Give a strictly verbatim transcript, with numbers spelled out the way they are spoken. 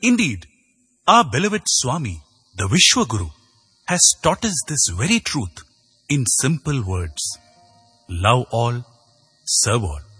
Indeed, our beloved Swami, the Vishwaguru, has taught us this very truth in simple words. Love all, serve all.